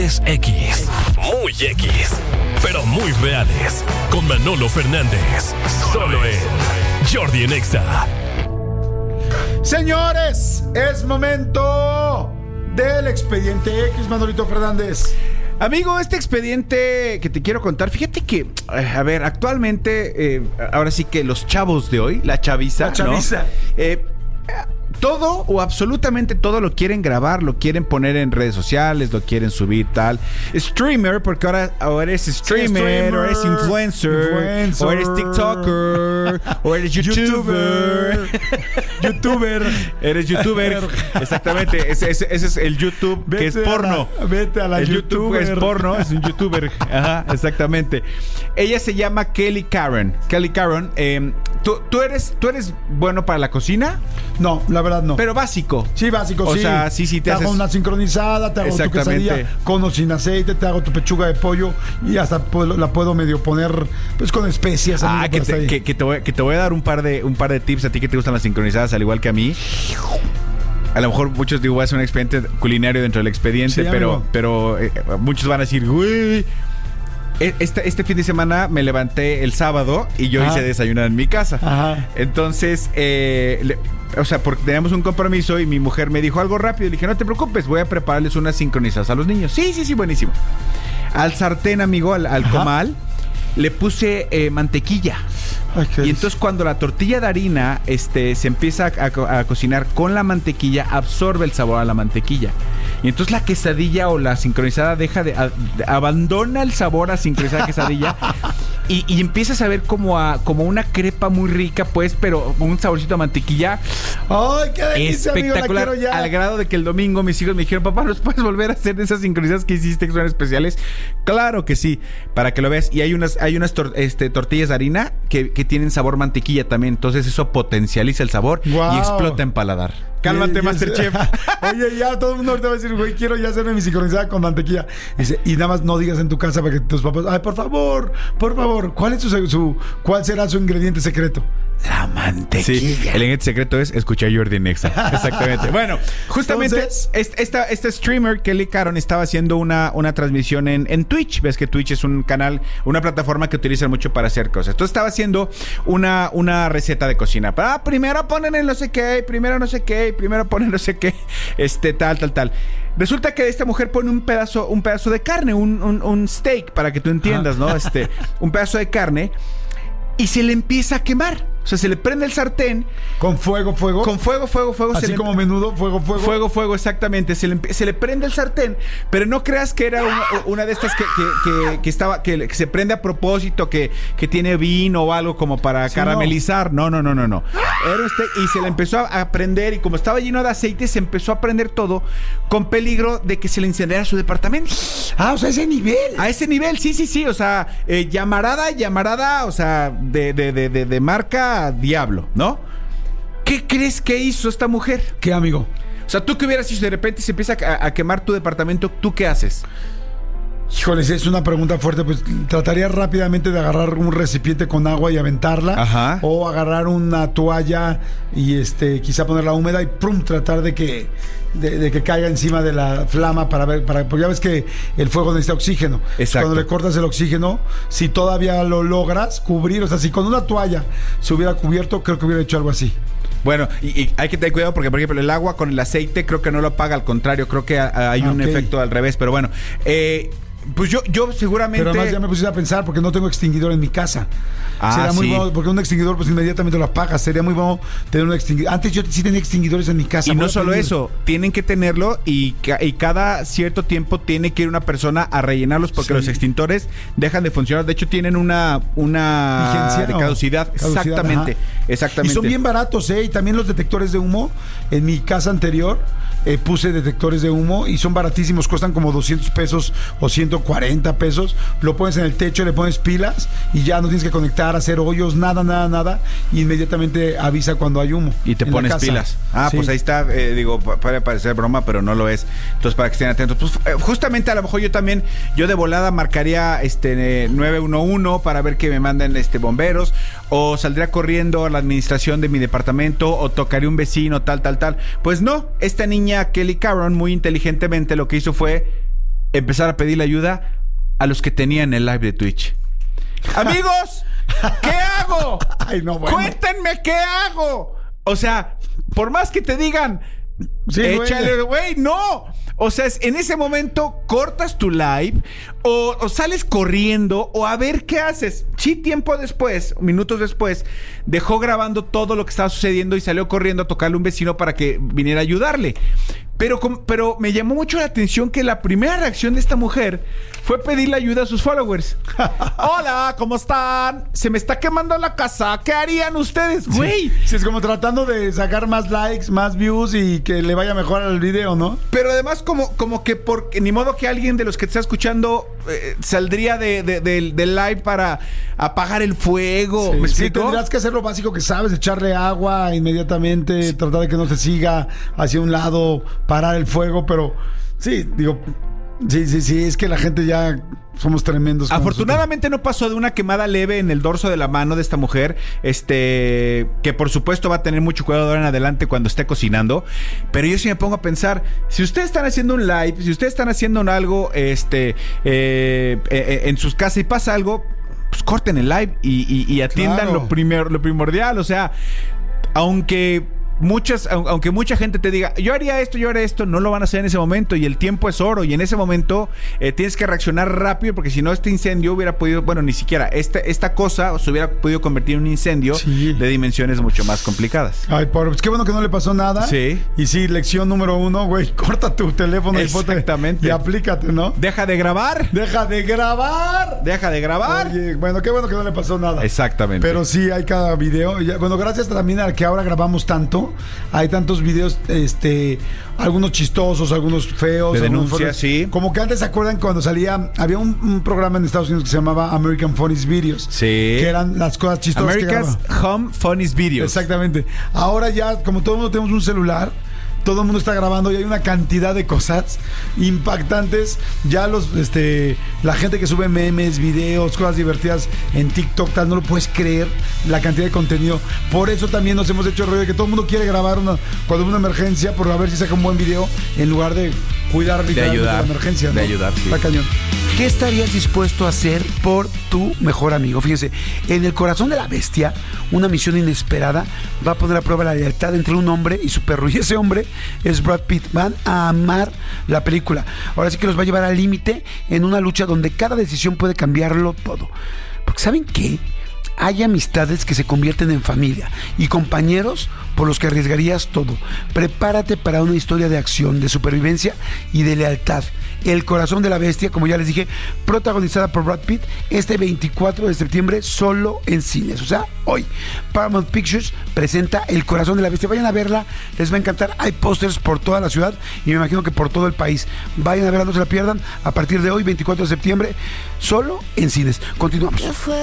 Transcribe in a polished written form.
Deportes X. Muy X, pero muy reales. Con Manolo Fernández. Solo en Jordi en Exa. Señores, es momento del expediente X, Manolito Fernández. Amigo, este expediente que te quiero contar, fíjate que, a ver, actualmente, ahora sí que los chavos de hoy, la chaviza, ¿no? Todo o absolutamente todo lo quieren grabar, lo quieren poner en redes sociales, lo quieren subir, tal. Streamer, porque ahora eres streamer, o eres influencer, o eres TikToker, o eres YouTuber. Eres YouTuber. Exactamente, ese es el YouTube, que es porno. Vete a la el YouTuber. YouTube es porno, es un YouTuber. Ajá, exactamente. Ella se llama Kelly Karen. Kelly Karen, ¿tú eres bueno para la cocina? No, la verdad no. Pero básico. Sí, básico, sí. O sea, sí te hago haces una sincronizada, te hago tu quesadilla con o sin aceite, te hago tu pechuga de pollo y hasta la puedo medio poner pues con especias. Que te voy a dar un par de tips a ti que te gustan las sincronizadas, al igual que a mí. A lo mejor muchos voy a hacer un expediente culinario dentro del expediente, sí, pero muchos van a decir, güey. Este fin de semana me levanté el sábado y yo hice desayunar en mi casa. Ajá. Entonces, porque teníamos un compromiso y mi mujer me dijo algo rápido. Le dije, no te preocupes, voy a prepararles unas sincronizadas a los niños. Sí, buenísimo. Al sartén, amigo, al comal, le puse mantequilla. Ay, y entonces cuando la tortilla de harina se empieza a cocinar con la mantequilla, absorbe el sabor a la mantequilla. Y entonces la quesadilla o la sincronizada abandona el sabor a sincronizada quesadilla y empiezas a ver como una crepa muy rica, pues, pero un saborcito a mantequilla. ¡Ay, qué delicia, espectacular! Amigo, al grado de que el domingo mis hijos me dijeron, papá, ¿nos puedes volver a hacer esas sincronizadas que hiciste que son especiales? Claro que sí, para que lo veas. Y hay unas tortillas de harina que tienen sabor mantequilla también, entonces eso potencializa el sabor y explota en paladar. Cálmate, Masterchef. Oye, ya todo el mundo ahorita va a decir, güey, quiero ya hacerme mi sincronizada con mantequilla. Y nada más no digas en tu casa para que tus papás, ay, por favor, ¿cuál será su ingrediente secreto? La mantequilla. Sí, el ingrediente secreto es escuchar Jordi en Exa. Exactamente. Bueno, justamente esta streamer, Kelly Karen, estaba haciendo una transmisión en Twitch. Ves que Twitch es un canal, una plataforma que utilizan mucho para hacer cosas. Entonces estaba haciendo una receta de cocina. Primero ponen el no sé qué, primero ponen no sé qué, tal. Resulta que esta mujer pone un pedazo de carne, un steak, para que tú entiendas, ¿no? Un pedazo de carne y se le empieza a quemar. O sea, se le prende el sartén. ¿Con fuego? Con fuego. Así como menudo, fuego. Fuego, exactamente. Se le prende el sartén. Pero no creas que era una de estas que se prende a propósito, que tiene vino o algo como para caramelizar. No. Era y se le empezó a prender. Y como estaba lleno de aceite, se empezó a prender todo, con peligro de que se le incendiara su departamento. O sea, ese nivel. A ese nivel, sí. O sea, llamarada, o sea, de marca Diablo, ¿no? ¿Qué crees que hizo esta mujer? ¿Qué, amigo? O sea, tú que hubieras hecho, de repente se empieza a quemar tu departamento, ¿tú qué haces? Híjoles, es una pregunta fuerte. Pues trataría rápidamente de agarrar un recipiente con agua y aventarla. Ajá. O agarrar una toalla y quizá ponerla húmeda y tratar de que caiga encima de la flama porque ya ves que el fuego necesita oxígeno. Exacto. Cuando le cortas el oxígeno, si todavía lo logras cubrir, o sea, si con una toalla se hubiera cubierto, creo que hubiera hecho algo así. Bueno, y hay que tener cuidado porque, por ejemplo, el agua con el aceite creo que no lo apaga, al contrario, creo que hay un efecto al revés, pero bueno, pues yo seguramente... Pero además ya me pusiste a pensar porque no tengo extinguidor en mi casa. Sería muy bueno, porque un extinguidor pues inmediatamente lo apagas. Sería muy bueno tener un extinguidor. Antes yo sí tenía extinguidores en mi casa. Y no solo eso, tienen que tenerlo y cada cierto tiempo tiene que ir una persona a rellenarlos porque los extintores dejan de funcionar. De hecho tienen una vigencia de caducidad. Exactamente. Y son bien baratos, y también los detectores de humo. En mi casa anterior puse detectores de humo y son baratísimos, cuestan como 200 pesos o 140 pesos. Lo pones en el techo, le pones pilas y ya no tienes que conectar, hacer hoyos, nada. Y inmediatamente avisa cuando hay humo. Y te pones pilas. Sí. Pues ahí está, puede parecer broma, pero no lo es. Entonces, para que estén atentos. Pues justamente a lo mejor yo de volada marcaría 911 para ver que me manden bomberos, o saldría corriendo a la administración de mi departamento, o tocaría un vecino, tal. Pues no, esta niña Kelly Karen muy inteligentemente lo que hizo fue empezar a pedirle ayuda a los que tenían el live de Twitch. Amigos, ¿qué hago? Ay, no, bueno. Cuéntenme qué hago. O sea, por más que te digan, sí, échale, güey, no. O sea, en ese momento cortas tu live o sales corriendo o a ver qué haces. Sí, tiempo después, minutos después, dejó grabando todo lo que estaba sucediendo y salió corriendo a tocarle a un vecino para que viniera a ayudarle. Pero me llamó mucho la atención que la primera reacción de esta mujer fue pedirle ayuda a sus followers. Hola, ¿cómo están? Se me está quemando la casa. ¿Qué harían ustedes, güey? Sí, es como tratando de sacar más likes, más views y que le vaya mejor al video, ¿no? Pero además como que porque ni modo que alguien de los que te está escuchando saldría del live para apagar el fuego. Sí, ¿Me sí, explico? tendrás que hacer lo básico que sabes, echarle agua inmediatamente, tratar de que no se siga hacia un lado, parar el fuego, pero sí, digo, sí, es que la gente ya somos tremendos. Afortunadamente no pasó de una quemada leve en el dorso de la mano de esta mujer, que por supuesto va a tener mucho cuidado de ahora en adelante cuando esté cocinando, pero yo sí me pongo a pensar, si ustedes están haciendo un live, si ustedes están haciendo algo en sus casas y pasa algo, pues corten el live y atiendan lo primordial, o sea, aunque mucha gente te diga, yo haría esto, no lo van a hacer en ese momento, y el tiempo es oro, y en ese momento tienes que reaccionar rápido, porque si no este incendio hubiera podido, bueno, ni siquiera esta cosa se hubiera podido convertir en un incendio de dimensiones mucho más complicadas. Ay, pobre, pues qué bueno que no le pasó nada. Sí. Y sí, lección número 1, güey, corta tu teléfono Exactamente. y aplícate, ¿no? Deja de grabar. Oye, bueno, qué bueno que no le pasó nada. Exactamente. Pero sí, hay cada video. Bueno, gracias también a que ahora grabamos tanto. Hay tantos videos, algunos chistosos, algunos feos. De denuncias, sí. Como que antes, ¿se acuerdan cuando había un programa en Estados Unidos que se llamaba American Funniest Videos? Sí. Que eran las cosas chistosas America's Home Funniest Videos. Exactamente. Ahora ya, como todo el mundo tenemos un celular, todo el mundo está grabando y hay una cantidad de cosas impactantes. Ya la gente que sube memes, videos, cosas divertidas en TikTok, tal, no lo puedes creer, la cantidad de contenido. Por eso también nos hemos hecho el rollo de que todo el mundo quiere grabar cuando hay una emergencia, por a ver si saca un buen video, en lugar de cuidar literalmente la emergencia, ¿no? De ayudar, sí. Está cañón. ¿Qué estarías dispuesto a hacer por tu mejor amigo? Fíjense, en El corazón de la bestia, una misión inesperada va a poner a prueba la lealtad entre un hombre y su perro. Y ese hombre es Brad Pitt. Van a amar la película. Ahora sí que los va a llevar al límite en una lucha donde cada decisión puede cambiarlo todo. Porque ¿saben qué? Hay amistades que se convierten en familia y compañeros por los que arriesgarías todo. Prepárate para una historia de acción, de supervivencia y de lealtad. El corazón de la bestia, como ya les dije, protagonizada por Brad Pitt, este 24 de septiembre solo en cines, o sea, hoy. Paramount Pictures presenta El corazón de la bestia. Vayan a verla, les va a encantar. Hay pósters por toda la ciudad y me imagino que por todo el país. Vayan a verla, no se la pierdan. A partir de hoy, 24 de septiembre, solo en cines. Continuamos.